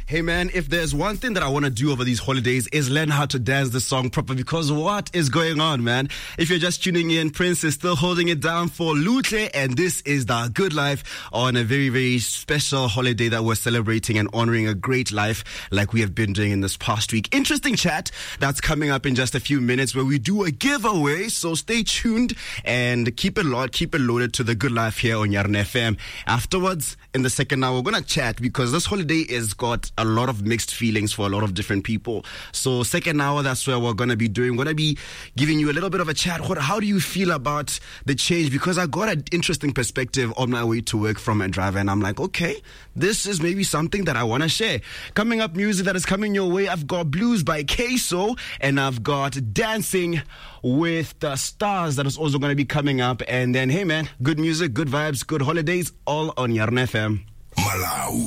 Hey man, if there's one thing that I want to do over these holidays is learn how to dance this song proper, because what is going on, man? If you're just tuning in, Prince is still holding it down for Lutle, and this is The Good Life on a very, very special holiday that we're celebrating and honoring a great life like we have been doing in this past week. Interesting chat that's coming up in just a few minutes where we do a giveaway, so stay tuned and keep it loaded to The Good Life here on Yarn FM. Afterwards, in the second hour, we're going to chat because this holiday has got a lot of mixed feelings for a lot of different people. So second hour, that's where we're going to be doing. We're going to be giving you a little bit of a chat. How do you feel about the change? Because I got an interesting perspective on my way to work from a driver, and I'm like, okay, this is maybe something that I want to share. Coming up, music that is coming your way. I've got Blues by Queso, and I've got Dancing with the Stars that is also going to be coming up. And then, hey man, good music, good vibes, good holidays, all on Yarn FM. Malawi.